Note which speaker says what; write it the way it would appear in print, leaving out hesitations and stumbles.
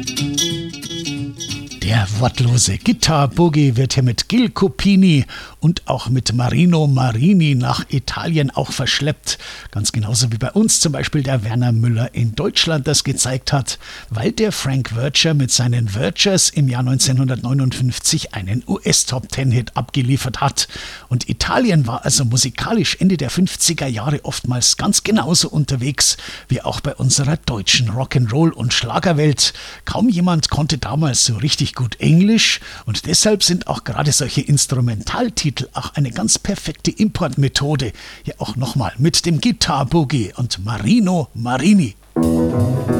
Speaker 1: Der wortlose Guitar Boogie wird hier mit Gil Cupini und auch mit Marino Marini nach Italien auch verschleppt. Ganz genauso wie bei uns zum Beispiel der Werner Müller in Deutschland das gezeigt hat, weil der Frank Verger mit seinen Vergers im Jahr 1959 einen US-Top-10-Hit abgeliefert hat. Und Italien war also musikalisch Ende der 50er Jahre oftmals ganz genauso unterwegs wie auch bei unserer deutschen Rock'n'Roll- und Schlagerwelt. Kaum jemand konnte damals so richtig gut Englisch und deshalb sind auch gerade solche Instrumentaltitel auch eine ganz perfekte Importmethode. Ja auch nochmal mit dem Guitar Boogie und Marino Marini.